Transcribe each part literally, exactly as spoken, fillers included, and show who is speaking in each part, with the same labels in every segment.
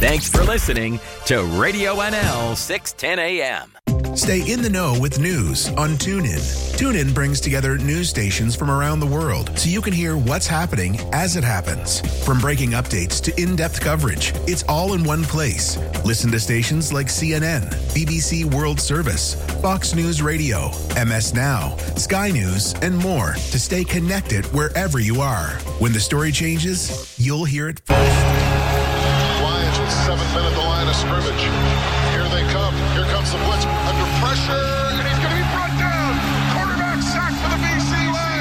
Speaker 1: Thanks for listening to Radio N L six ten A M.
Speaker 2: Stay in the know with news on TuneIn. TuneIn brings together news stations from around the world so you can hear what's happening as it happens. From breaking updates to in-depth coverage, it's all in one place. Listen to stations like C N N, B B C World Service, Fox News Radio, M S Now, Sky News, and more to stay connected wherever you are. When the story changes, you'll hear it first.
Speaker 3: Lions with seven men at the line of scrimmage. Here they come. Here comes the blitz. Under pressure, and he's going to be brought down. Quarterback sack for the B C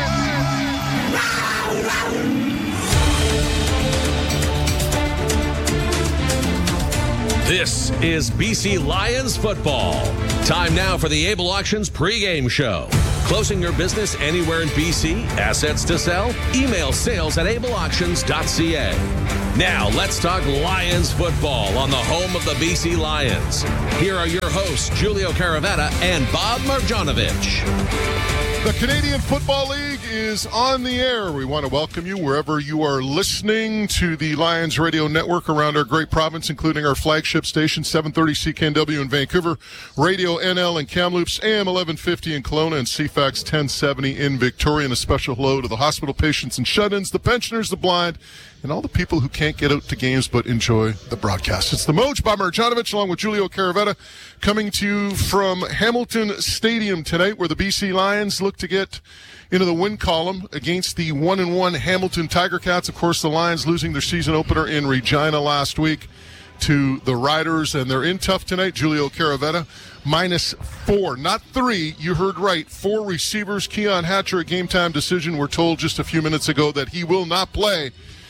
Speaker 3: Lions.
Speaker 4: This is B C Lions football. Time now for the Able Auctions pregame show. Closing your business anywhere in B C? Assets to sell? Email sales at able auctions dot c a. Now, let's talk Lions football on the home of the B C Lions. Here are your hosts, Julio Caravetta and Bob Marjanovic.
Speaker 3: The Canadian Football League is on the air. We want to welcome you wherever you are listening to the Lions Radio Network around our great province, including our flagship station, seven thirty C K N W in Vancouver, Radio N L in Kamloops, A M eleven fifty in Kelowna, and C FAX ten seventy in Victoria. And a special hello to the hospital patients and shut-ins, the pensioners, the blind, and all the people who can't get out to games but enjoy the broadcast. It's the Moj, Bob Marjanovic, along with Julio Caravetta, coming to you from Hamilton Stadium tonight, where the B C Lions look to get into the win column against the one and one Hamilton Tiger Cats. Of course, the Lions losing their season opener in Regina last week to the Riders, and they're in tough tonight. Julio Caravetta, minus four, not three. You heard right. Four receivers. Keon Hatcher, a game-time decision. We're told just a few minutes ago that he will not play.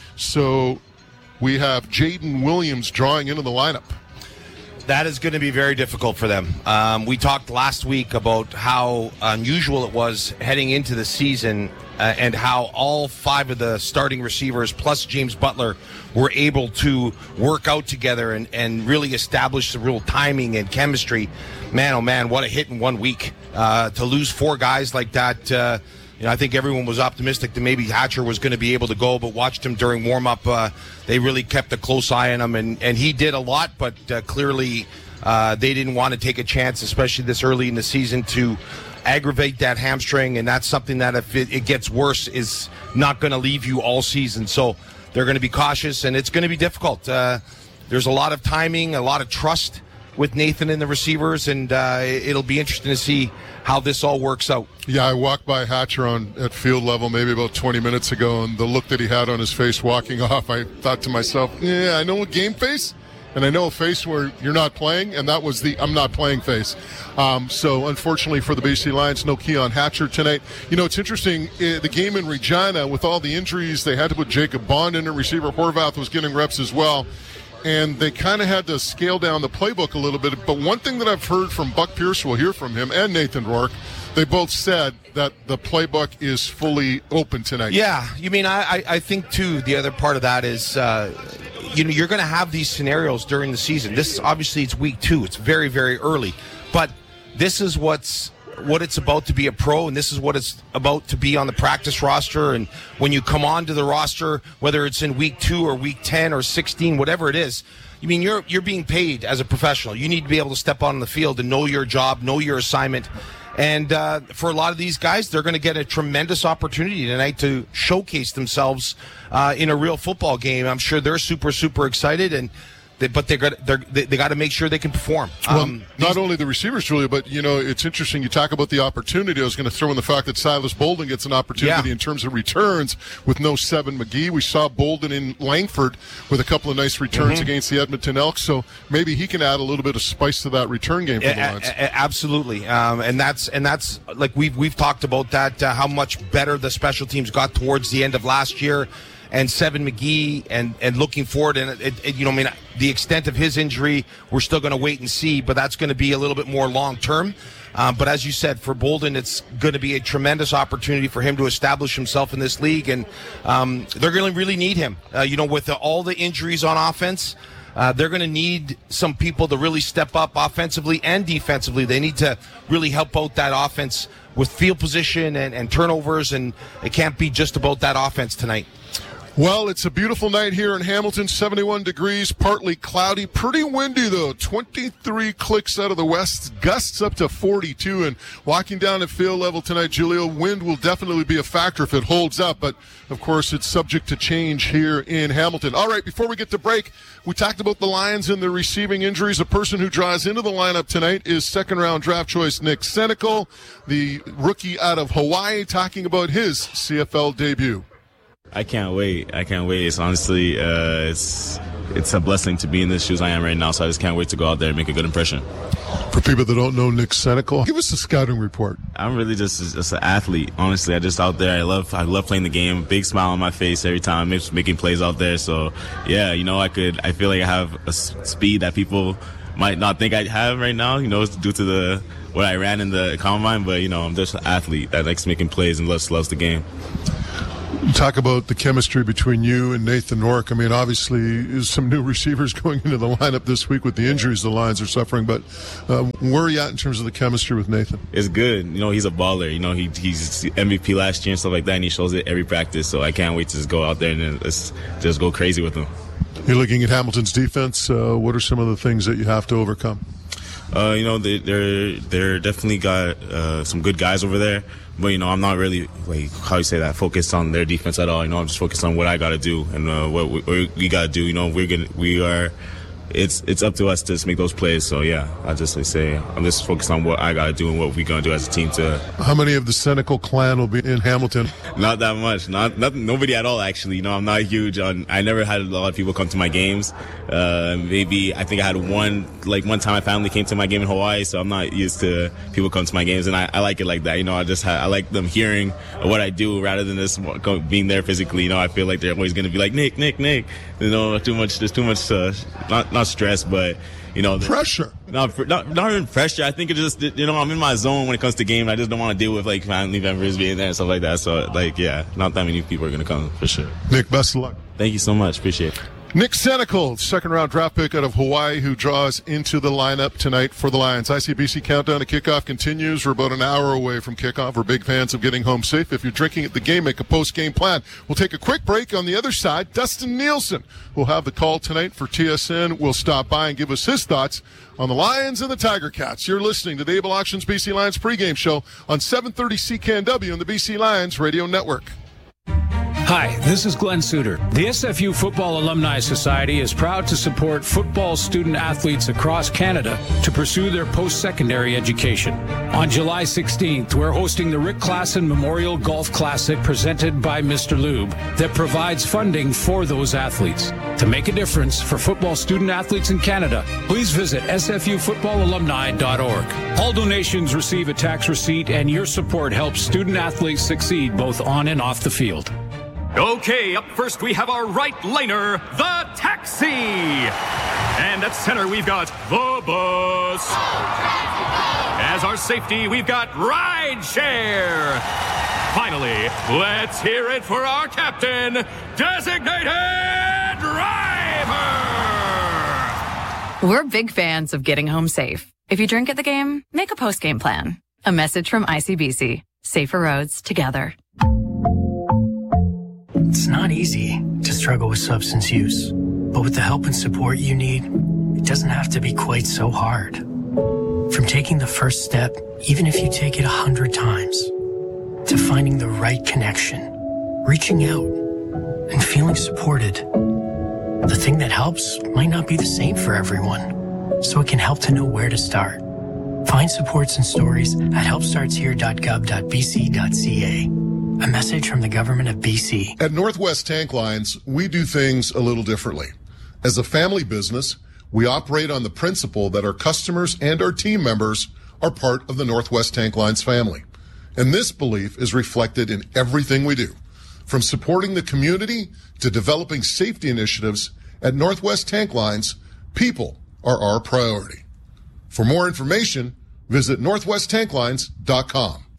Speaker 3: So we have Jaden Williams drawing into the lineup.
Speaker 5: That is going to be very difficult for them. Um, we talked last week about how unusual it was heading into the season uh, and how all five of the starting receivers plus James Butler were able to work out together and, and really establish the real timing and chemistry. Man, oh man, what a hit in one week. Uh, to lose four guys like that, uh, You know, I think everyone was optimistic that maybe Hatcher was going to be able to go, but watched him during warm-up. Uh, they really kept a close eye on him, and, and he did a lot, but uh, clearly uh, they didn't want to take a chance, especially this early in the season, to aggravate that hamstring, and that's something that if it, it gets worse is not going to leave you all season. So they're going to be cautious, and it's going to be difficult. Uh, there's a lot of timing, a lot of trust with Nathan and the receivers, and uh, it'll be interesting to see how this all works out.
Speaker 3: Yeah, I walked by Hatcher on at field level maybe about twenty minutes ago, and the look that he had on his face walking off, I thought to myself, yeah, I know a game face, and I know a face where you're not playing, and that was the I'm not playing face. Um, so, unfortunately for the B C Lions, no Keon Hatcher tonight. You know, it's interesting, uh, the game in Regina, with all the injuries, they had to put Jacob Bond in, and receiver Horvath was getting reps as well. And they kind of had to scale down the playbook a little bit. But one thing that I've heard from Buck Pierce, we'll hear from him, and Nathan Rourke, they both said that the playbook is fully open tonight.
Speaker 5: Yeah, you mean, I, I think, too, the other part of that is, uh, you know, you're going to have these scenarios during the season. This is, obviously, it's week two. It's very, very early. But this is what's what it's about to be a pro, and this is what it's about to be on the practice roster. And when you come onto the roster, whether it's in week two or week ten or sixteen, whatever it is, you mean you're you're being paid as a professional. You need to be able to step on the field and know your job, know your assignment. And uh, for a lot of these guys, they're going to get a tremendous opportunity tonight to showcase themselves uh, in a real football game. I'm sure they're super, super excited, and They, but they got they, they got to make sure they can perform.
Speaker 3: Well,
Speaker 5: um,
Speaker 3: not only the receivers, Julia, but you know it's interesting. You talk about the opportunity. I was going to throw in the fact that Silas Bolden gets an opportunity
Speaker 5: yeah.
Speaker 3: in terms of returns with no Seven McGee. We saw Bolden in Langford with a couple of nice returns mm-hmm. against the Edmonton Elks, so maybe he can add a little bit of spice to that return game for
Speaker 5: a-
Speaker 3: the Lions.
Speaker 5: A- a- absolutely, um, and that's and that's like we've we've talked about that uh, how much better the special teams got towards the end of last year. And Seven McGee, and, and looking forward, and it, it, you know, I mean, the extent of his injury, we're still going to wait and see, but that's going to be a little bit more long term. Um, but as you said, for Bolden, it's going to be a tremendous opportunity for him to establish himself in this league, and um, they're going to really need him. Uh, you know, with the, all the injuries on offense, uh, they're going to need some people to really step up offensively and defensively. They need to really help out that offense with field position and, and turnovers, and it can't be just about that offense tonight.
Speaker 3: Well, it's a beautiful night here in Hamilton, seventy-one degrees, partly cloudy, pretty windy though, twenty-three clicks out of the west, gusts up to forty-two, and walking down at field level tonight, Julio, wind will definitely be a factor if it holds up, but of course it's subject to change here in Hamilton. All right, before we get to break, we talked about the Lions and the receiving injuries. A person who draws into the lineup tonight is second round draft choice Nick Senecal, the rookie out of Hawaii, talking about his C F L debut.
Speaker 6: I can't wait. I can't wait. It's honestly, uh, it's it's a blessing to be in the shoes I am right now, so I just can't wait to go out there and make a good impression.
Speaker 3: For people that don't know Nick Senecal, give us a scouting report.
Speaker 6: I'm really just just an athlete. Honestly, I just out there. I love I love playing the game. Big smile on my face every time, making plays out there. So yeah, you know, I could. I feel like I have a speed that people might not think I have right now. You know, due to the what I ran in the combine, but you know, I'm just an athlete that likes making plays and loves loves the game.
Speaker 3: You talk about the chemistry between you and Nathan Rourke. I mean, obviously, some new receivers going into the lineup this week with the injuries the Lions are suffering. But uh, where are you at in terms of the chemistry with Nathan?
Speaker 6: It's good. You know, he's a baller. You know, he he's M V P last year and stuff like that, and he shows it every practice. So I can't wait to just go out there and let's just go crazy with him.
Speaker 3: You're looking at Hamilton's defense. Uh, what are some of the things that you have to overcome?
Speaker 6: Uh, you know, they, they're they're definitely got uh, some good guys over there. But, you know, I'm not really, like, how you say that, focused on their defense at all. You know, I'm just focused on what I got to do and uh, what we, what we got to do. You know, we're gonna, we are, it's it's up to us to just make those plays. So, yeah, I just like, say I'm just focused on what I got to do and what we're going to do as a team to.
Speaker 3: How many of the Senecal clan will be in Hamilton?
Speaker 6: Not that much. Not, not Nobody at all, actually. You know, I'm not huge on, I never had a lot of people come to my games. Uh, maybe, I think I had one, like one time my family came to my game in Hawaii, so I'm not used to people come to my games, and I, I like it like that. You know, I just, ha- I like them hearing what I do rather than just being there physically. You know, I feel like they're always going to be like, Nick, Nick, Nick. You know, too much, there's too much, uh, not, not stress, but, you know.
Speaker 3: Pressure.
Speaker 6: Not, not, not even pressure. I think it just, you know, I'm in my zone when it comes to game. I just don't want to deal with, like, family members being there and stuff like that. So, like, yeah, not that many people are going to come, for sure.
Speaker 3: Nick, best of luck.
Speaker 6: Thank you so much. Appreciate it.
Speaker 3: Nick Senecal, second-round draft pick out of Hawaii, who draws into the lineup tonight for the Lions. I C B C Countdown to Kickoff continues. We're about an hour away from kickoff. We're big fans of getting home safe. If you're drinking at the game, make a post-game plan. We'll take a quick break. On the other side, Dustin Nielsen will have the call tonight for T S N. We'll stop by and give us his thoughts on the Lions and the Tiger Cats. You're listening to the Able Auctions B C Lions pregame show on seven thirty C K N W and the B C Lions Radio Network.
Speaker 7: Hi, this is Glenn Suter. The S F U Football Alumni Society is proud to support football student athletes across Canada to pursue their post-secondary education. On July sixteenth, we're hosting the Rick Klassen Memorial Golf Classic presented by Mister Lube that provides funding for those athletes. To make a difference for football student athletes in Canada, please visit s f u football alumni dot org. All donations receive a tax receipt, and your support helps student athletes succeed both on and off the field.
Speaker 1: Okay, up first we have our right laner, the Taxi. And at center we've got the Bus. As our safety, we've got Rideshare. Finally, let's hear it for our captain, Designated Driver.
Speaker 8: We're big fans of getting home safe. If you drink at the game, make a post-game plan. A message from I C B C. Safer roads together.
Speaker 9: It's not easy to struggle with substance use, but with the help and support you need, it doesn't have to be quite so hard. From taking the first step, even if you take it a hundred times, to finding the right connection, reaching out, and feeling supported. The thing that helps might not be the same for everyone, so it can help to know where to start. Find supports and stories at help starts here dot gov dot b c dot c a. A message from the government of B C.
Speaker 3: At Northwest Tank Lines, we do things a little differently. As a family business, we operate on the principle that our customers and our team members are part of the Northwest Tank Lines family. And this belief is reflected in everything we do. From supporting the community to developing safety initiatives, at Northwest Tank Lines, people are our priority. For more information, visit northwest tank lines dot com.
Speaker 1: Hey,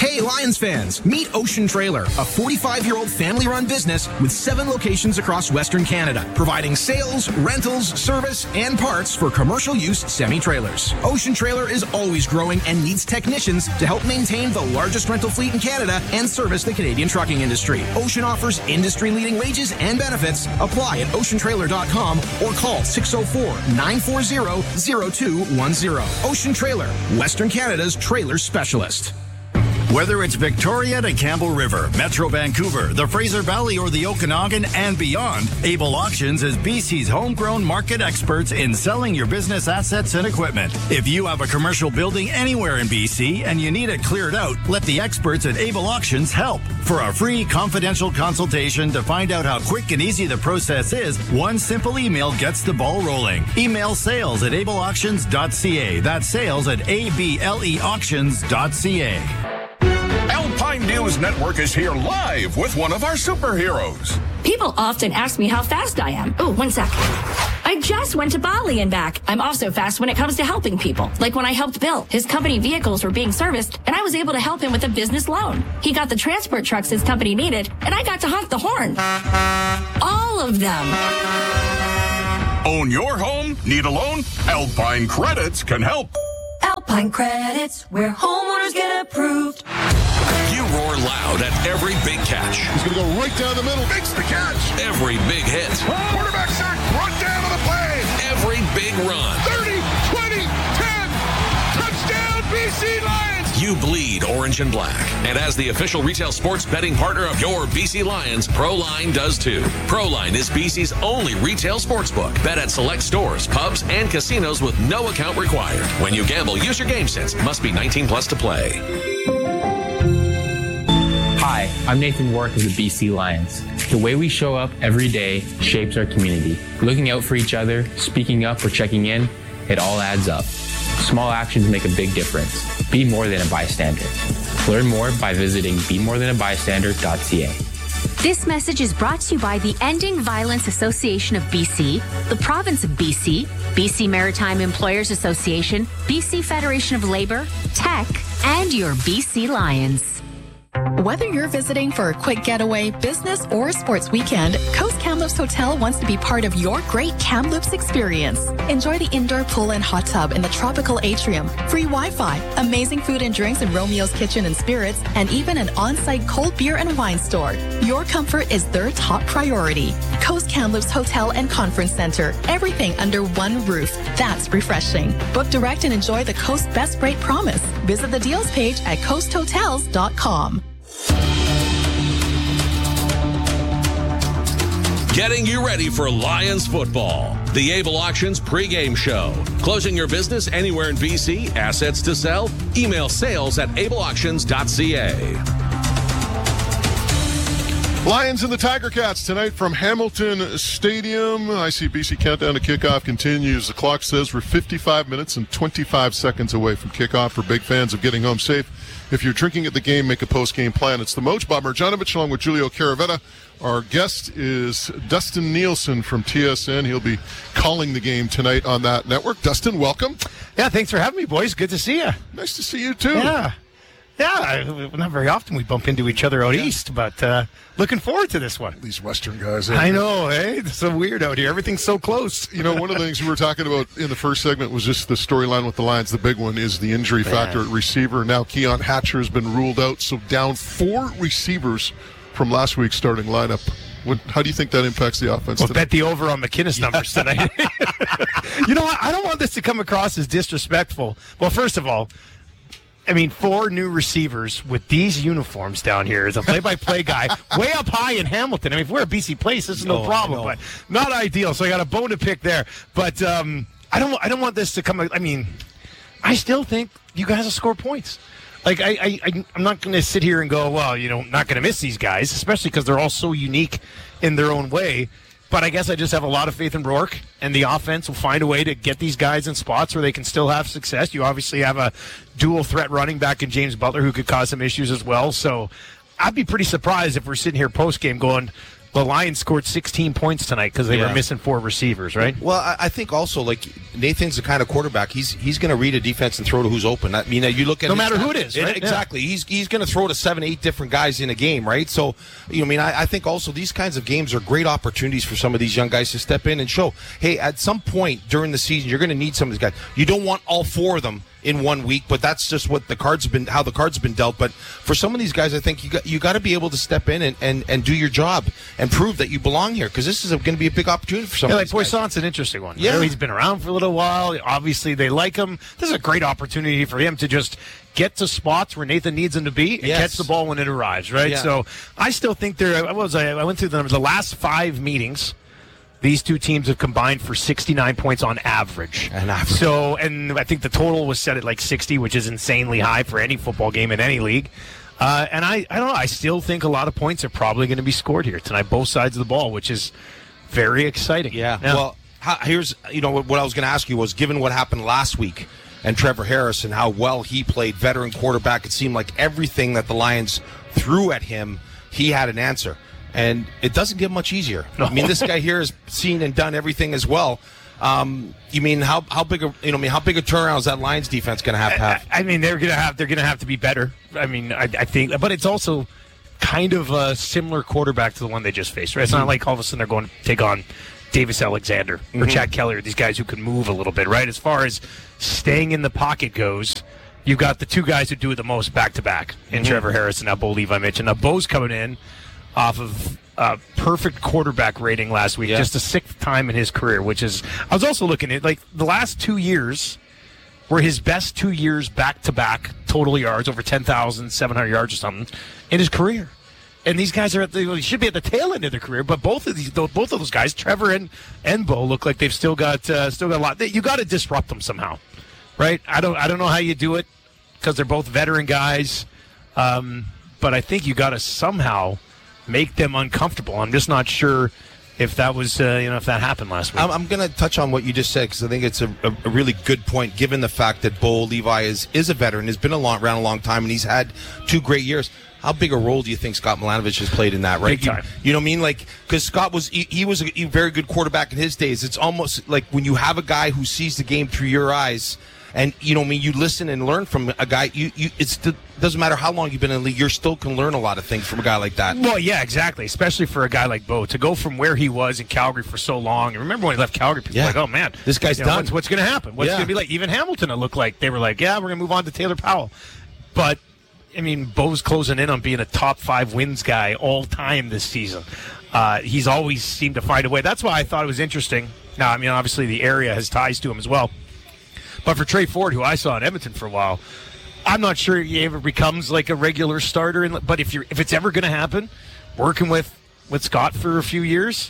Speaker 10: Hey, Lions fans, meet Ocean Trailer, a forty-five-year-old family-run business with seven locations across Western Canada, providing sales, rentals, service, and parts for commercial use semi-trailers. Ocean Trailer is always growing and needs technicians to help maintain the largest rental fleet in Canada and service the Canadian trucking industry. Ocean offers industry-leading wages and benefits. Apply at ocean trailer dot com or call six oh four, nine four zero, zero two one zero. Ocean Trailer, Western Canada's trailer specialist.
Speaker 11: Whether it's Victoria to Campbell River, Metro Vancouver, the Fraser Valley, or the Okanagan and beyond, Able Auctions is B C's homegrown market experts in selling your business assets and equipment. If you have a commercial building anywhere in B C and you need it cleared out, let the experts at Able Auctions help. For a free confidential consultation to find out how quick and easy the process is, one simple email gets the ball rolling. Email sales at able auctions dot c a. That's sales at a b l e auctions dot c a.
Speaker 12: Alpine News Network is here live with one of our superheroes.
Speaker 13: People often ask me how fast I am. Oh, one sec. I just went to Bali and back. I'm also fast when it comes to helping people. Like when I helped Bill. His company vehicles were being serviced, and I was able to help him with a business loan. He got the transport trucks his company needed, and I got to honk the horn. All of them.
Speaker 12: Own your home? Need a loan? Alpine Credits can help.
Speaker 14: Alpine Credits, where homeowners get approved.
Speaker 4: You roar loud at every big catch.
Speaker 3: He's going to go right down the middle. Makes the catch.
Speaker 4: Every big hit.
Speaker 12: Quarterback sack, run down to the play.
Speaker 4: Every big run.
Speaker 12: thirty, twenty, ten. Touchdown, B C Lions.
Speaker 4: You bleed orange and black. And as the official retail sports betting partner of your B C Lions, ProLine does too. ProLine is B C's only retail sportsbook. Bet at select stores, pubs, and casinos with no account required. When you gamble, use your game sense. Must be nineteen plus to play.
Speaker 15: Hi, I'm Nathan Wark of the B C Lions. The way we show up every day shapes our community. Looking out for each other, speaking up or checking in, it all adds up. Small actions make a big difference. Be more than a bystander. Learn more by visiting be more than a bystander dot c a.
Speaker 16: This message is brought to you by the Ending Violence Association of B C, the Province of B C, B C Maritime Employers Association, B C Federation of Labor, Tech, and your B C Lions.
Speaker 17: Whether you're visiting for a quick getaway, business, or sports weekend, Coast Kamloops Hotel wants to be part of your great Kamloops experience. Enjoy the indoor pool and hot tub in the tropical atrium, free Wi-Fi, amazing food and drinks in Romeo's Kitchen and Spirits, and even an on-site cold beer and wine store. Your comfort is their top priority. Coast Kamloops Hotel and Conference Center. Everything under one roof. That's refreshing. Book direct and enjoy the Coast Best Rate Promise. Visit the deals page at coast hotels dot com.
Speaker 4: Getting you ready for Lions football. The Able Auctions pregame show. Closing your business anywhere in B C? Assets to sell? Email sales at able auctions dot c a.
Speaker 3: Lions and the Tiger Cats tonight from Hamilton Stadium. I C B C countdown to kickoff continues. The clock says we're fifty-five minutes and twenty-five seconds away from kickoff. For big fans of getting home safe, if you're drinking at the game, make a post-game plan. It's the Moj Bob Marjanovic along with Julio Caravetta. Our guest is Dustin Nielsen from T S N. He'll be calling the game tonight on that network. Dustin, welcome.
Speaker 18: Yeah, thanks for having me, boys. Good to see you.
Speaker 3: Nice to see you, too.
Speaker 18: Yeah. Yeah, not very often we bump into each other out yeah. east, but uh, looking forward to this one.
Speaker 3: These Western guys.
Speaker 18: I know, eh? It's so weird out here. Everything's so close.
Speaker 3: You know, one of the things we were talking about in the first segment was just the storyline with the Lions. The big one is the injury Man. factor at receiver. Now Keon Hatcher has been ruled out, so down four receivers from last week's starting lineup. What, how do you think that impacts the offense
Speaker 18: well,
Speaker 3: today?
Speaker 18: Bet the over on McInnes numbers tonight. You know what? I don't want this to come across as disrespectful. Well, first of all, I mean, four new receivers with these uniforms down here as a play-by-play guy, way up high in Hamilton. I mean, if we're a B C place, this is no, no problem, but not ideal. So I got a bone to pick there. But um, I don't, I don't want this to come. I mean, I still think you guys will score points. Like I, I, I'm not going to sit here and go, well, you know, not going to miss these guys, especially because they're all so unique in their own way. But I guess I just have a lot of faith in Rourke, and the offense will find a way to get these guys in spots where they can still have success. You obviously have a dual threat running back in James Butler who could cause some issues as well. So I'd be pretty surprised if we're sitting here post-game going, the Lions scored sixteen points tonight because they yeah. were missing four receivers, right?
Speaker 5: Well, I think also, like, Nathan's the kind of quarterback. He's he's going to read a defense and throw to who's open. I mean, you look at
Speaker 18: no
Speaker 5: his,
Speaker 18: matter who it is, right?
Speaker 5: Exactly.
Speaker 18: Yeah.
Speaker 5: He's he's going to throw to seven, eight different guys in a game, right? So, you know, I mean, I, I think also these kinds of games are great opportunities for some of these young guys to step in and show, hey, at some point during the season, you're going to need some of these guys. You don't want all four of them in one week, but that's just what the cards have been, how the cards have been dealt. But for some of these guys, I think you got you got to be able to step in and, and, and do your job and prove that you belong here, because this is going to be a big opportunity for some
Speaker 18: yeah,
Speaker 5: of
Speaker 18: like
Speaker 5: these guys.
Speaker 18: Poisson's an interesting one.
Speaker 5: Yeah.
Speaker 18: You know, he's been around for a little while. Obviously, they like him. This is a great opportunity for him to just get to spots where Nathan needs him to be and
Speaker 5: Yes.
Speaker 18: catch the ball when it arrives, right?
Speaker 5: Yeah.
Speaker 18: So I still think there. What was I? I went through the numbers. The last five meetings, these two teams have combined for sixty-nine points on average.
Speaker 5: An average.
Speaker 18: So, and I think the total was set at like sixty, which is insanely high for any football game in any league. Uh, and I, I don't know. I still think a lot of points are probably going to be scored here tonight, both sides of the ball, which is very exciting.
Speaker 5: Yeah. Well, how, here's you know what, what I was going to ask you was, given what happened last week and Trevor Harris and how well he played, veteran quarterback, it seemed like everything that the Lions threw at him, he had an answer. And it doesn't get much easier.
Speaker 18: No.
Speaker 5: I mean, this guy here has seen and done everything as well. Um, you mean how how big a you know I mean how big a turnaround is that Lions defense going to have to have?
Speaker 18: I, I mean, they're gonna have they're gonna have to be better. I mean, I, I think, but it's also kind of a similar quarterback to the one they just faced. Right? It's
Speaker 5: Mm-hmm.
Speaker 18: not like all of a sudden they're going to take on Davis Alexander or
Speaker 5: Mhm.
Speaker 18: Chad Kelly, or these guys who can move a little bit. Right? As far as staying in the pocket goes, you've got the two guys who do it the most back to back in
Speaker 5: Mhm.
Speaker 18: Trevor Harris and now Bo Levi Mitchell. Now Bo's coming in off of uh, perfect quarterback rating last week,
Speaker 5: Yeah.
Speaker 18: just the sixth time in his career, which is, I was also looking at, like, the last two years were his best two years back-to-back total yards, over ten thousand seven hundred yards or something, in his career. And these guys are at the, well, should be at the tail end of their career, but both of these, both of those guys, Trevor and, and Bo, look like they've still got, uh, still got a lot. You got to disrupt them somehow, right? I don't, I don't know how you do it, because they're both veteran guys, um, but I think you got to somehow make them uncomfortable. I'm just not sure if that was, uh, you know, if that happened last week.
Speaker 5: I'm, I'm going to touch on what you just said, because I think it's a, a, a really good point, given the fact that Bo Levi is, is a veteran, has been a long, around a long time, and he's had two great years. How big a role do you think Scott Milanovich has played in that, right?
Speaker 18: Big time.
Speaker 5: You, you know what I mean? Like, because Scott was, he, he was a, a very good quarterback in his days. It's almost like when you have a guy who sees the game through your eyes, and, you know what I mean, you listen and learn from a guy, you, you it's it doesn't matter how long you've been in the league, you still can learn a lot of things from a guy like that.
Speaker 18: Well, yeah, exactly. Especially for a guy like Bo, to go from where he was in Calgary for so long. And remember when he left Calgary, people
Speaker 5: Yeah.
Speaker 18: were like, oh, man.
Speaker 5: This guy's
Speaker 18: you know,
Speaker 5: done.
Speaker 18: What's, what's going to happen? What's
Speaker 5: Yeah.
Speaker 18: going to be like? Even Hamilton, it looked like they were like, yeah, we're going to move on to Taylor Powell. But, I mean, Bo's closing in on being a top five wins guy all time this season. Uh, he's always seemed to find a way. That's why I thought it was interesting. Now, I mean, obviously the area has ties to him as well. But for Trey Ford, who I saw in Edmonton for a while, I'm not sure he ever becomes like a regular starter. In, but if you're if it's ever going to happen, working with, with Scott for a few years,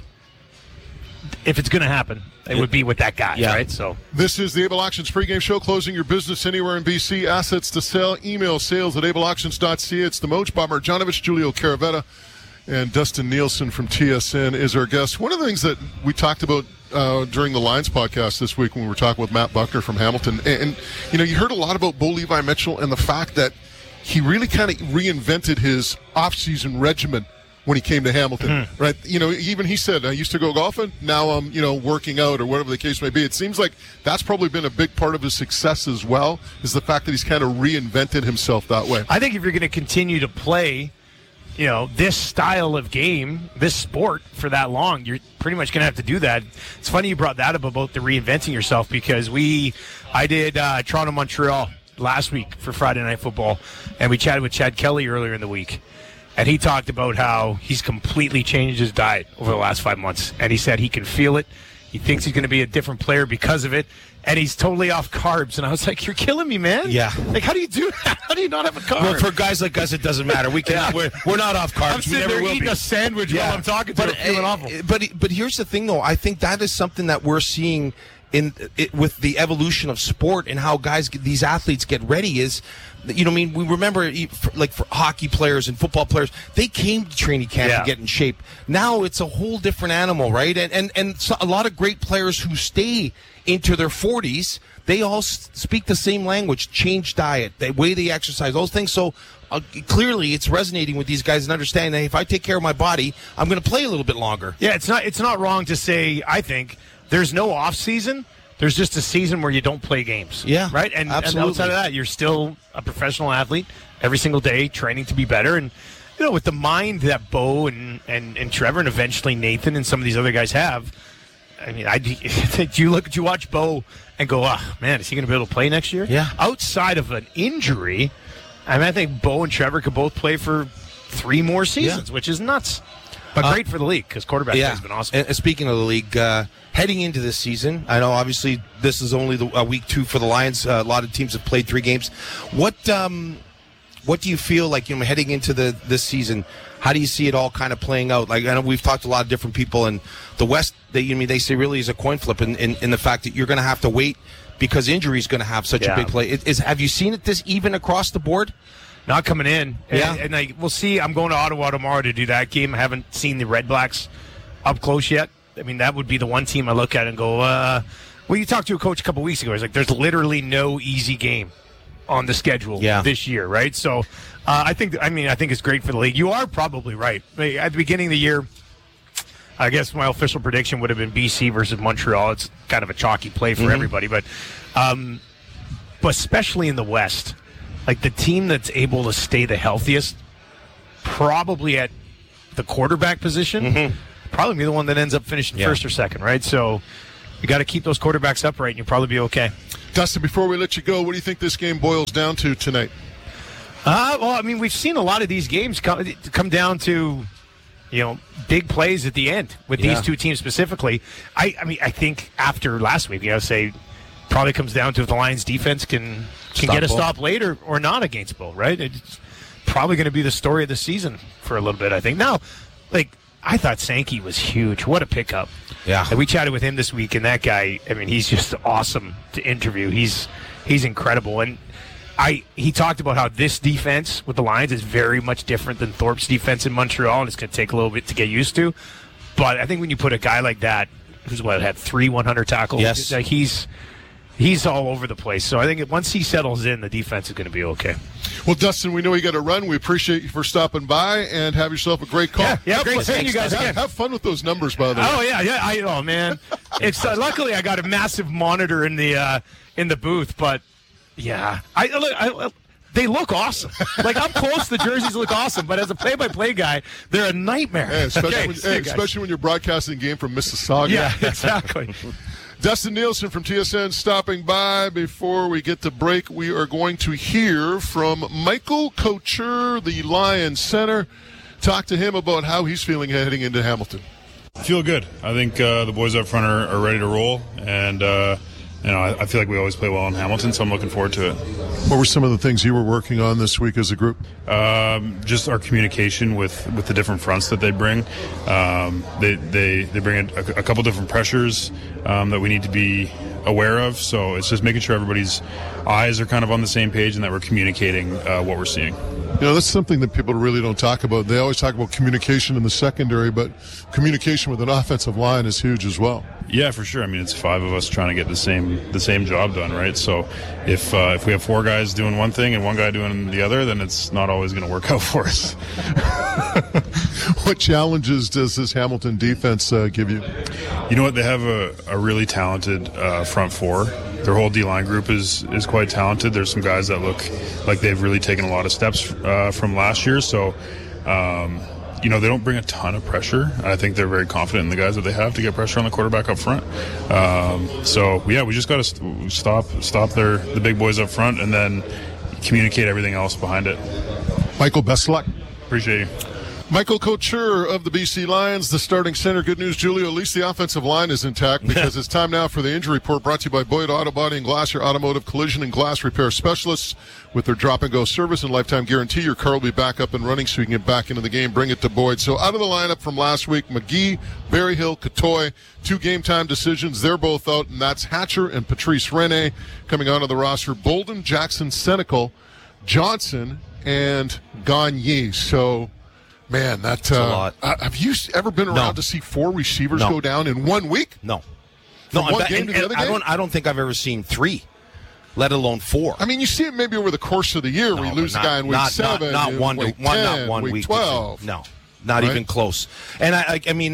Speaker 18: if it's going to happen, it would be with that guy,
Speaker 5: Yeah.
Speaker 18: right? So
Speaker 3: This is the Able Auctions pregame show, closing your business anywhere in B C. Assets to sell. Email sales at able auctions dot c a. It's the Moj, Bob Marjanovic, Julio Caravetta, and Dustin Nielsen from T S N is our guest. One of the things that we talked about uh, during the Lions podcast this week when we were talking with Matt Buckner from Hamilton, and, and you know, you heard a lot about Bo Levi Mitchell and the fact that he really kind of reinvented his off-season regimen when he came to Hamilton,
Speaker 18: Mm-hmm.
Speaker 3: right? You know, even he said, I used to go golfing, now I'm, you know, working out or whatever the case may be. It seems like that's probably been a big part of his success as well, is the fact that he's kind of reinvented himself that way.
Speaker 18: I think if you're going to continue to play, you know, this style of game, this sport for that long, you're pretty much going to have to do that. It's funny you brought that up about the reinventing yourself, because we, I did uh, Toronto Montreal last week for Friday Night Football, and we chatted with Chad Kelly earlier in the week. And he talked about how he's completely changed his diet over the last five months. And he said he can feel it. He thinks he's going to be a different player because of it. And he's totally off carbs. And I was like, you're killing me, man.
Speaker 5: Yeah.
Speaker 18: Like, how do you do that? How do you not have a carb?
Speaker 5: Well, for guys like us, it doesn't matter. We can,
Speaker 18: Yeah.
Speaker 5: we're, we're not off carbs.
Speaker 18: I'm
Speaker 5: we
Speaker 18: sitting
Speaker 5: never
Speaker 18: there
Speaker 5: will
Speaker 18: eating
Speaker 5: be.
Speaker 18: a sandwich while I'm talking to
Speaker 5: but,
Speaker 18: him, feeling
Speaker 5: uh,
Speaker 18: awful.
Speaker 5: But but here's the thing, though. I think that is something that we're seeing in it, with the evolution of sport and how guys, get, these athletes get ready is, you know, I mean, we remember like for hockey players and football players, they came to training camp
Speaker 18: Yeah.
Speaker 5: to get in shape. Now it's a whole different animal, right? And and and so a lot of great players who stay into their forties, they all s- speak the same language, change diet, the way they exercise, those things. So uh, clearly it's resonating with these guys and understanding that if I take care of my body, I'm going to play a little bit longer.
Speaker 18: Yeah, it's not it's not wrong to say, I think, there's no off season, there's just a season where you don't play games.
Speaker 5: Yeah,
Speaker 18: right. And, and
Speaker 5: absolutely.
Speaker 18: outside of that, you're still a professional athlete every single day, training to be better. And you know, with the mind that Bo and and, and Trevor and eventually Nathan and some of these other guys have, I mean, I do you look, do you watch Bo and go, ah, man, is he going to be able to play next year?
Speaker 5: Yeah.
Speaker 18: Outside of an injury, I mean, I think Bo and Trevor could both play for three more seasons, yeah. which is nuts. But uh, great for the league because quarterback
Speaker 5: yeah.
Speaker 18: play has been awesome.
Speaker 5: And speaking of the league, uh, heading into this season, I know obviously this is only the, uh, week two for the Lions. Uh, a lot of teams have played three games. What um, what do you feel like, you know, heading into the this season? How do you see it all kind of playing out? Like, I know we've talked to a lot of different people, and the West, they, you know, they say really is a coin flip in, in, in the fact that you're going to have to wait because injury is going to have such
Speaker 18: yeah.
Speaker 5: a big play. Is, have you seen it this even across the board?
Speaker 18: Not coming in.
Speaker 5: Yeah.
Speaker 18: And, and like, we'll see. I'm going to Ottawa tomorrow to do that game. I haven't seen the Red Blacks up close yet. I mean, that would be the one team I look at and go, uh, well, you talked to a coach a couple weeks ago. He's like, there's literally no easy game on the schedule
Speaker 5: yeah.
Speaker 18: this year, right? So uh, I think, I mean, I think it's great for the league. You are probably right. At the beginning of the year, I guess my official prediction would have been B C versus Montreal. It's kind of a chalky play for mm-hmm. everybody, but, um, but especially in the West, like the team that's able to stay the healthiest, probably at the quarterback position,
Speaker 5: mm-hmm.
Speaker 18: probably be the one that ends up finishing
Speaker 5: yeah.
Speaker 18: first or second, right? So you got to keep those quarterbacks upright, and you'll probably be okay.
Speaker 3: Dustin, before we let you go, what do you think this game boils down to tonight?
Speaker 18: Uh, well, I mean, we've seen a lot of these games come, come down to, you know, big plays at the end with
Speaker 5: yeah.
Speaker 18: these two teams specifically. I, I mean, I think after last week, you know, say probably comes down to if the Lions defense can can
Speaker 5: stop
Speaker 18: get a
Speaker 5: Bo.
Speaker 18: stop late or, or not against Bo, right? It's probably going to be the story of the season for a little bit, I think. Now, like, I thought Sankey was huge. What a pickup.
Speaker 5: Yeah.
Speaker 18: And we chatted with him this week, and that guy, I mean, he's just awesome to interview. He's he's incredible. And I he talked about how this defense with the Lions is very much different than Thorpe's defense in Montreal, and it's going to take a little bit to get used to. But I think when you put a guy like that, who's what, had three one hundred tackles,
Speaker 5: yes.
Speaker 18: like he's he's all over the place. So I think once he settles in, the defense is going to be okay.
Speaker 3: Well, Dustin, we know you got to run. We appreciate you for stopping by, and have yourself a great call.
Speaker 18: Yeah, yeah,
Speaker 3: have
Speaker 18: great
Speaker 3: fun,
Speaker 18: seeing you guys
Speaker 3: have,
Speaker 18: again.
Speaker 3: have fun with those numbers, by the way.
Speaker 18: Oh yeah, yeah. I oh man, it's uh, luckily I got a massive monitor in the uh, in the booth, but yeah, I look. I, I, They look awesome. Like, up close, the jerseys look awesome. But as a play-by-play guy, they're a nightmare.
Speaker 3: Hey, especially,
Speaker 18: okay,
Speaker 3: when, hey, especially when you're broadcasting a game from Mississauga.
Speaker 18: Yeah, exactly.
Speaker 3: Dustin Nielsen from T S N stopping by. Before we get to break, we are going to hear from Michael Couture, the Lions center. Talk to him about how he's feeling heading into Hamilton.
Speaker 19: I feel good. I think uh, the boys up front are, are ready to roll, and uh, you know, I, I feel like we always play well in Hamilton, so I'm looking forward to it.
Speaker 3: What were some of the things you were working on this week as a group?
Speaker 19: Um, just our communication with, with the different fronts that they bring. Um, they, they they bring a, a couple different pressures um, that we need to be aware of. So it's just making sure everybody's eyes are kind of on the same page and that we're communicating uh, what we're seeing.
Speaker 3: You know, that's something that people really don't talk about. They always talk about communication in the secondary, but communication with an offensive line is huge as well.
Speaker 19: Yeah, for sure. I mean, it's five of us trying to get the same the same job done, right? So if uh, if we have four guys doing one thing and one guy doing the other, then it's not always going to work out for us.
Speaker 3: What challenges does this Hamilton defense uh, give you?
Speaker 19: You know what? They have a, a really talented uh, front four. Their whole D-line group is, is quite talented. There's some guys that look like they've really taken a lot of steps uh, from last year. So, um, you know, they don't bring a ton of pressure. I think they're very confident in the guys that they have to get pressure on the quarterback up front. Um, so, yeah, we just got to st- stop stop their the big boys up front and then communicate everything else behind it.
Speaker 3: Michael, best of luck.
Speaker 19: Appreciate you.
Speaker 3: Michael Couture of the B C Lions, the starting center. Good news, Julio. At least the offensive line is intact because it's time now for the injury report brought to you by Boyd Auto Body and Glass, your automotive collision and glass repair specialists. With their drop-and-go service and lifetime guarantee, your car will be back up and running so you can get back into the game. Bring it to Boyd. So out of the lineup from last week, McGee, Berryhill, Katoy, two game-time decisions. They're both out, and that's Hatcher and Patrice Rene coming onto the roster. Bolden, Jackson, Senecal, Johnson, and Gagne. So... Man, that, uh,
Speaker 5: a lot.
Speaker 3: Uh, have you ever been around
Speaker 5: no.
Speaker 3: to see four receivers
Speaker 5: no.
Speaker 3: go down in one week?
Speaker 5: No.
Speaker 3: From
Speaker 5: no,
Speaker 3: one
Speaker 5: and,
Speaker 3: game
Speaker 5: and,
Speaker 3: to the other
Speaker 5: I
Speaker 3: game?
Speaker 5: don't I don't think I've ever seen three, let alone four.
Speaker 3: I mean, you see it maybe over the course of the year
Speaker 5: no,
Speaker 3: where you lose
Speaker 5: not,
Speaker 3: a guy in week
Speaker 5: not,
Speaker 3: seven,
Speaker 5: not, not one,
Speaker 3: week
Speaker 5: one,
Speaker 3: ten,
Speaker 5: not one
Speaker 3: week
Speaker 5: week
Speaker 3: twelve.
Speaker 5: No, not
Speaker 3: right?
Speaker 5: even close. And I, I, I mean,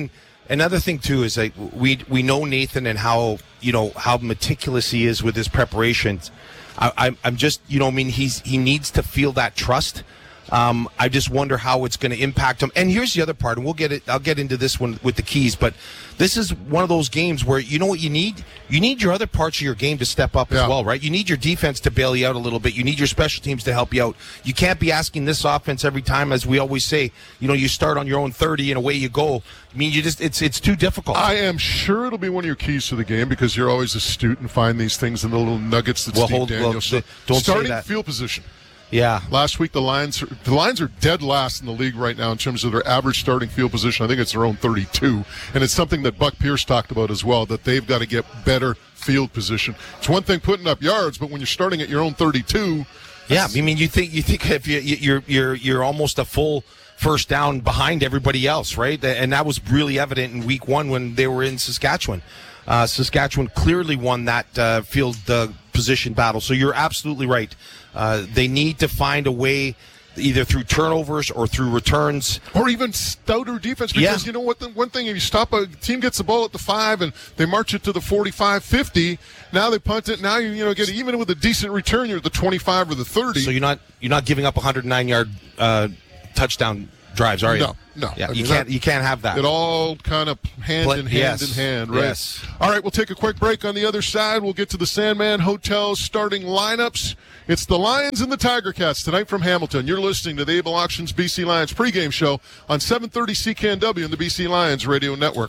Speaker 5: another thing too is like we we know Nathan and how you know how meticulous he is with his preparations. I, I'm I'm just you know I mean he's he needs to feel that trust. Um, I just wonder how it's going to impact him. And here's the other part, and we'll get it. I'll get into this one with the keys, but this is one of those games where you know what you need. You need your other parts of your game to step up
Speaker 3: yeah.
Speaker 5: as well, right? You need your defense to bail you out a little bit. You need your special teams to help you out. You can't be asking this offense every time, as we always say. You know, you start on your own thirty and away you go. I mean, you just it's it's too difficult.
Speaker 3: I am sure it'll be one of your keys to the game because you're always astute and find these things in the little nuggets that
Speaker 5: well,
Speaker 3: Steve
Speaker 5: hold,
Speaker 3: Daniels.
Speaker 5: well, don't
Speaker 3: starting
Speaker 5: say that.
Speaker 3: field position.
Speaker 5: Yeah.
Speaker 3: Last week, the Lions, the Lions are dead last in the league right now in terms of their average starting field position. I think it's their own thirty-two. And it's something that Buck Pierce talked about as well, that they've got to get better field position. It's one thing putting up yards, but when you're starting at your own thirty-two.
Speaker 5: Yeah, I mean, you think you think if you, you're you're you're almost a full first down behind everybody else, right? And that was really evident in week one when they were in Saskatchewan. Uh, Saskatchewan clearly won that uh, field uh, position battle. So you're absolutely right. Uh, they need to find a way, either through turnovers or through returns,
Speaker 3: or even stouter defense. Because
Speaker 5: yeah.
Speaker 3: you know what? The one thing, if you stop a team gets the ball at the five and they march it to the forty-five, fifty, now they punt it. Now you you know get even with a decent return, you're at the twenty-five or the thirty.
Speaker 5: So you're not you're not giving up one hundred nine yard uh, touchdown drives, are you?
Speaker 3: No, no.
Speaker 5: Yeah,
Speaker 3: I
Speaker 5: you
Speaker 3: mean,
Speaker 5: can't
Speaker 3: that,
Speaker 5: you can't have that.
Speaker 3: It all kind of hand
Speaker 5: Play,
Speaker 3: in hand
Speaker 5: yes,
Speaker 3: in hand, right?
Speaker 5: Yes.
Speaker 3: All right, we'll take a quick break. On the other side, we'll get to the Sandman Hotel starting lineups. It's the Lions and the Tiger Cats tonight from Hamilton. You're listening to the Able Auctions B C Lions pregame show on seven thirty C K N W and the B C Lions Radio Network.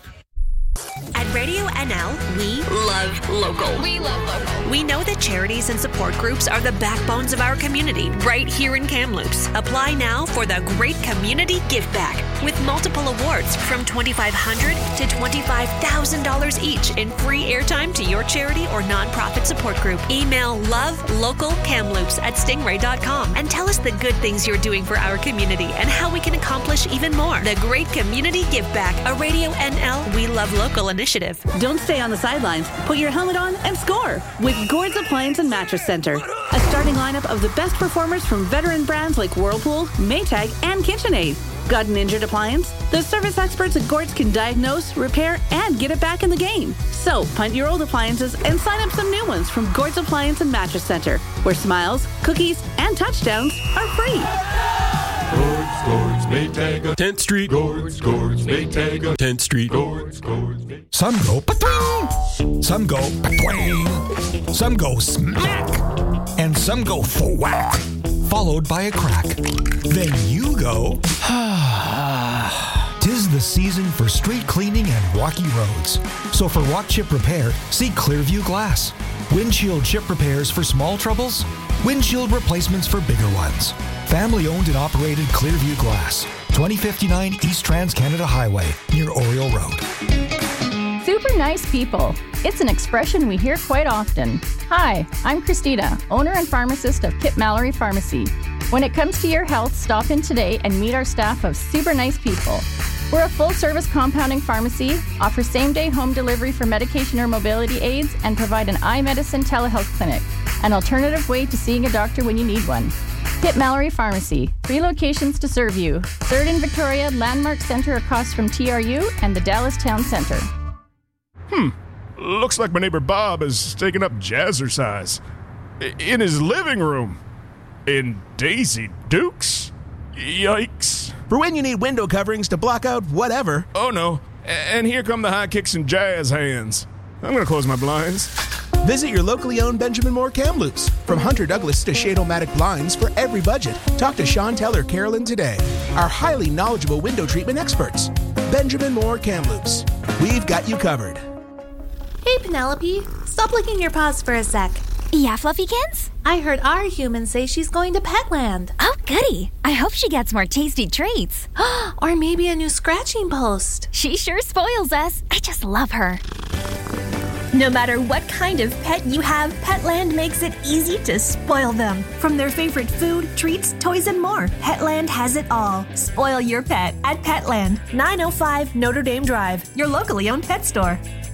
Speaker 20: At Radio N L, we love local.
Speaker 14: We love local.
Speaker 20: We know that charities and support groups are the backbones of our community right here in Kamloops. Apply now for the Great Community Give Back with multiple awards from twenty-five hundred dollars to twenty-five thousand dollars each in free airtime to your charity or nonprofit support group. Email lovelocalkamloops at stingray dot com and tell us the good things you're doing for our community and how we can accomplish even more. The Great Community Give Back, a Radio N L We Love Local initiative.
Speaker 21: Don't stay on the sidelines. Put your helmet on and score with Gord's Appliance and Mattress Center. A starting lineup of the best performers from veteran brands like Whirlpool, Maytag, and KitchenAid. Got an injured appliance? The service experts at Gord's can diagnose, repair, and get it back in the game. So, punt your old appliances and sign up some new ones from Gord's Appliance and Mattress Center, where smiles, cookies, and touchdowns are free.
Speaker 22: Gord's, Gord's, Maytag, tenth Street. Gord's, Gord's, Maytag, tenth Street. Gord's, Gord's, Maytag.
Speaker 23: Some go pa-twing, some go pa-twing, some go smack, and some go thwack, followed by a crack. Then you go, tis the season for street cleaning and walkie roads. So for walk chip repair, see Clearview Glass. Windshield chip repairs for small troubles, windshield replacements for bigger ones. Family owned and operated Clearview Glass, twenty fifty-nine East Trans-Canada Highway, near Oriole Road.
Speaker 24: Super nice people. It's an expression we hear quite often. Hi, I'm Christina, owner and pharmacist of Kip Mallory Pharmacy. When it comes to your health, stop in today and meet our staff of super nice people. We're a full-service compounding pharmacy, offer same-day home delivery for medication or mobility aids, and provide an eye medicine telehealth clinic, an alternative way to seeing a doctor when you need one. Kip Mallory Pharmacy, three locations to serve you. Third in Victoria, Landmark Center across from T R U, and the Dallas Town Center.
Speaker 25: Hmm, looks like my neighbor Bob has taken up jazzercise. In his living room. In Daisy Dukes? Yikes.
Speaker 10: For when you need window coverings to block out whatever.
Speaker 25: Oh no, and here come the high kicks and jazz hands. I'm gonna close my blinds.
Speaker 10: Visit your locally owned Benjamin Moore Kamloops. From Hunter Douglas to Shade-O-Matic blinds for every budget. Talk to Chantel or Carolyn today. Our highly knowledgeable window treatment experts. Benjamin Moore Kamloops. We've got you covered.
Speaker 26: Hey, Penelope. Stop licking your paws for a sec.
Speaker 27: Yeah, Fluffykins?
Speaker 26: I heard our human say she's going to Petland.
Speaker 27: Oh, goody. I hope she gets more tasty treats.
Speaker 26: Or maybe a new scratching post.
Speaker 27: She sure spoils us. I just love her.
Speaker 28: No matter what kind of pet you have, Petland makes it easy to spoil them. From their favorite food, treats, toys, and more, Petland has it all. Spoil your pet at Petland, nine oh five Notre Dame Drive, your locally owned pet store.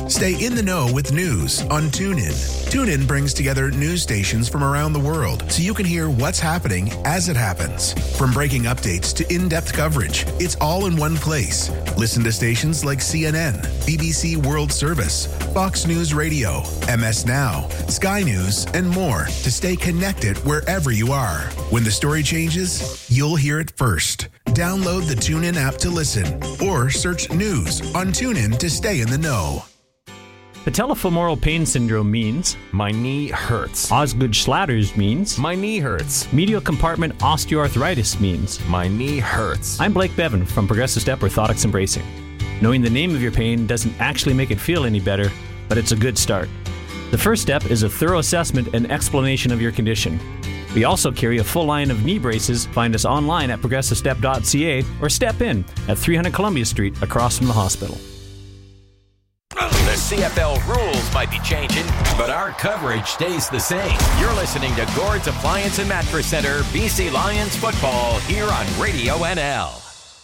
Speaker 1: Stay in the know with news on TuneIn. TuneIn brings together news stations from around the world so you can hear what's happening as it happens. From breaking updates to in-depth coverage, it's all in one place. Listen to stations like C N N, B B C World Service, Fox News Radio, M S Now, Sky News, and more to stay connected wherever you are. When the story changes, you'll hear it first. Download the TuneIn app to listen or search news on TuneIn to stay in the know.
Speaker 2: Patellofemoral pain syndrome means my knee hurts. Osgood-Schlatter's means my knee hurts. Medial compartment osteoarthritis means my knee hurts. I'm Blake Bevan from Progressive Step Orthotics and Bracing. Knowing the name of your pain doesn't actually make it feel any better, but it's a good start. The first step is a thorough assessment and explanation of your condition. We also carry a full line of knee braces. Find us online at progressive step dot c a or step in at three hundred Columbia Street across from the hospital.
Speaker 6: The C F L rules might be changing, but our coverage stays the same. You're listening to Gord's Appliance and Mattress Center, B C Lions football here on Radio N L.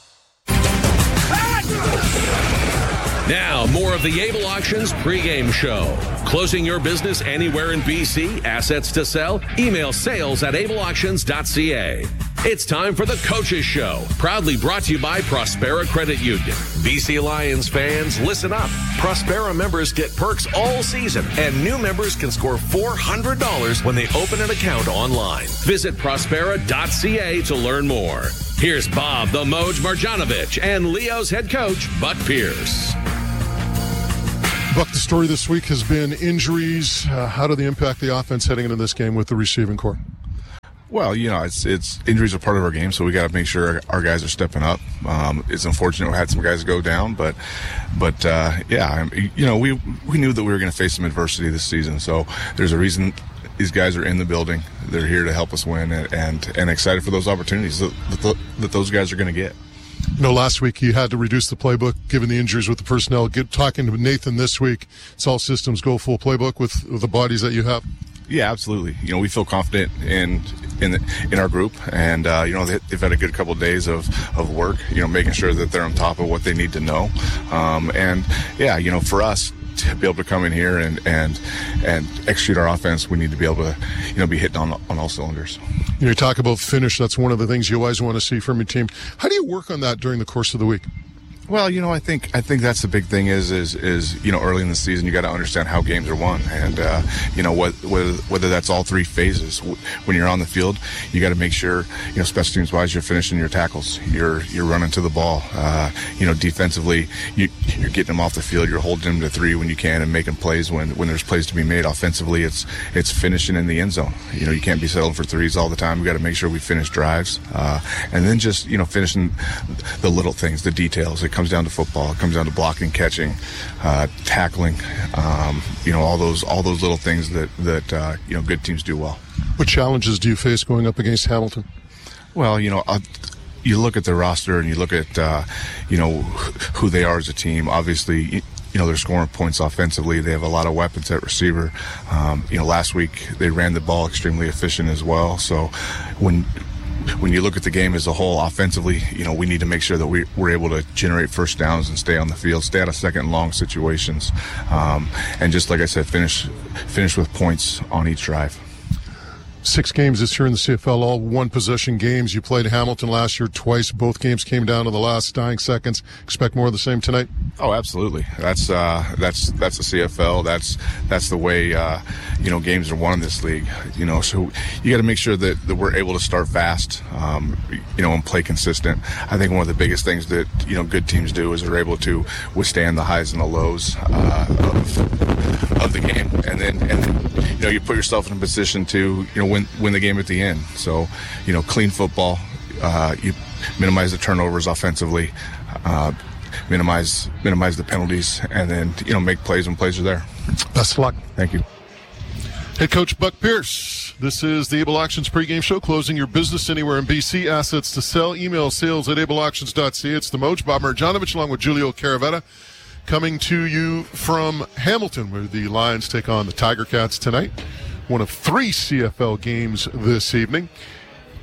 Speaker 4: Now, more of the Able Auctions pregame show. Closing your business anywhere in B C? Assets to sell? Email sales at able auctions dot c a. It's time for the Coaches Show, proudly brought to you by Prospera Credit Union. B C Lions fans, listen up. Prospera members get perks all season, and new members can score four hundred dollars when they open an account online. Visit prospera dot c a to learn more. Here's Bob the Moj Marjanovic and Leo's head coach, Buck Pierce.
Speaker 3: Buck, the story this week has been injuries. Uh, how do they impact the offense heading into this game with the receiving corps?
Speaker 7: Well, you know, it's it's injuries are part of our game, so we got to make sure our guys are stepping up. Um, it's unfortunate we had some guys go down, but but uh, yeah, you know, we we knew that we were going to face some adversity this season, so there's a reason these guys are in the building. They're here to help us win, and and, and excited for those opportunities that, that, that those guys are going to get.
Speaker 3: You know, last week you had to reduce the playbook given the injuries with the personnel. Get talking to Nathan this week. It's all systems go full playbook with, with the bodies that you have.
Speaker 7: Yeah, absolutely. You know, we feel confident in in the, in our group, and uh, you know they, they've had a good couple of days of, of work. You know, making sure that they're on top of what they need to know, um, and yeah, you know, for us to be able to come in here and and and execute our offense, we need to be able to, you know, be hitting on on all cylinders.
Speaker 3: You know, you talk about finish. That's one of the things you always want to see from your team. How do you work on that during the course of the week?
Speaker 7: Well, you know, I think I think that's the big thing is is is you know early in the season you got to understand how games are won, and uh, you know what whether whether that's all three phases. When you're on the field, you got to make sure, you know, special teams wise, you're finishing your tackles, you're you're running to the ball. Uh, you know, defensively, you, you're getting them off the field, you're holding them to three when you can, and making plays when when there's plays to be made. Offensively, it's it's finishing in the end zone. You know, you can't be settling for threes all the time. We got to make sure we finish drives, uh, and then just you know finishing the little things, the details. It comes down to football. It comes down to blocking, catching, uh, tackling. Um, you know, all those all those little things that that uh, you know good teams do well.
Speaker 3: What challenges do you face going up against Hamilton?
Speaker 7: Well, you know, uh, you look at the roster and you look at uh, you know who they are as a team. Obviously, you know they're scoring points offensively. They have a lot of weapons at receiver. Um, you know, last week they ran the ball extremely efficient as well. So when When you look at the game as a whole, offensively, you know, we need to make sure that we, we're able to generate first downs and stay on the field, stay out of second and long situations, um, and just like I said, finish finish with points on each drive.
Speaker 3: Six games this year in the C F L, all one-possession games. You played Hamilton last year twice. Both games came down to the last dying seconds. Expect more of the same tonight?
Speaker 7: Oh, absolutely. That's uh, that's that's the C F L. That's that's the way uh, you know games are won in this league. You know, so you got to make sure that, that we're able to start fast. Um, you know, and play consistent. I think one of the biggest things that you know good teams do is they're able to withstand the highs and the lows uh, of of the game, and then and then, you know you put yourself in a position to you know win win the game at the end. So, you know, clean football. Uh, you minimize the turnovers offensively, uh, minimize minimize the penalties, and then you know make plays when plays are there.
Speaker 3: Best of luck.
Speaker 7: Thank you.
Speaker 3: Head coach Buck Pierce. This is the Able Auctions pregame show. Closing your business anywhere in B C. Assets to sell. Email sales at able auctions dot c a. It's the Moj, Bob Marjanovic, along with Julio Caravetta, coming to you from Hamilton, where the Lions take on the Tiger Cats tonight. One of three C F L games this evening.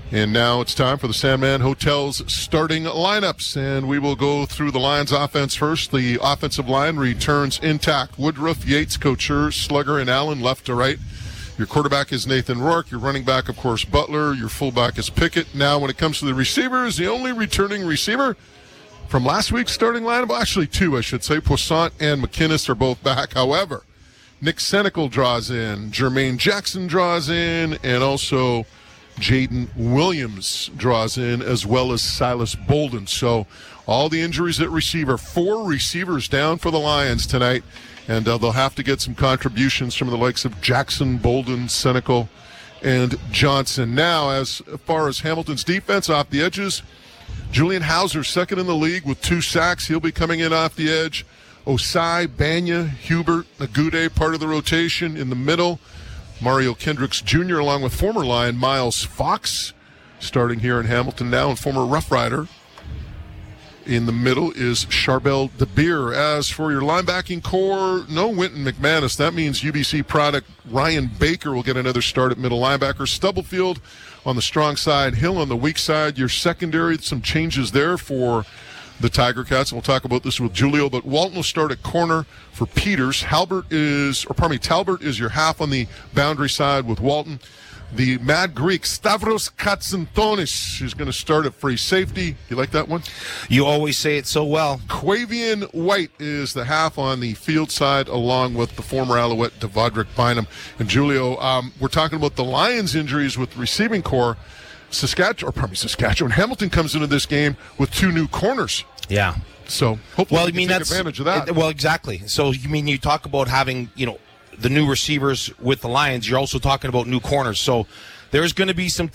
Speaker 3: And now it's time for the Sandman Hotel's starting lineups. And we will go through the Lions offense first. The offensive line returns intact. Woodruff, Yates, Couture, Slugger, and Allen left to right. Your quarterback is Nathan Rourke. Your running back, of course, Butler. Your fullback is Pickett. Now, when it comes to the receivers, the only returning receiver from last week's starting lineup, well, actually two, I should say, Poissant and McInnes are both back. However, Nick Senecal draws in, Jermaine Jackson draws in, and also Jaden Williams draws in, as well as Silas Bolden. So all the injuries at receiver, four receivers down for the Lions tonight, and uh, they'll have to get some contributions from the likes of Jackson, Bolden, Senecal, and Johnson. Now, as far as Hamilton's defense off the edges, Julian Hauser, second in the league with two sacks. He'll be coming in off the edge. Osai, Banya, Hubert, Agude, part of the rotation in the middle. Mario Kendricks Junior along with former Lion Miles Fox, starting here in Hamilton now, and former Rough Rider. In the middle is Charbel DeBeer. As for your linebacking core, no Winton McManus. That means U B C product Ryan Baker will get another start at middle linebacker. Stubblefield on the strong side, Hill on the weak side. Your secondary, some changes there for the Tiger Cats. We'll talk about this with Julio, but Walton will start at corner for Peters. Halbert is, or pardon me, Talbert is your half on the boundary side with Walton. The Mad Greek, Stavros Katsantonis, is going to start at free safety. You like that one?
Speaker 5: You always say it so well.
Speaker 3: Quavian White is the half on the field side, along with the former Alouette, Devondrick Bynum. And Julio, um, we're talking about the Lions' injuries with the receiving core. Saskatchewan, or pardon me, Saskatchewan, Hamilton comes into this game with two new corners.
Speaker 5: Yeah.
Speaker 3: So hopefully
Speaker 5: well,
Speaker 3: we
Speaker 5: I mean,
Speaker 3: can take
Speaker 5: that's,
Speaker 3: advantage of that.
Speaker 5: Well, exactly. So you mean you talk about having, you know, the new receivers with the Lions, you're also talking about new corners. So there's going to be some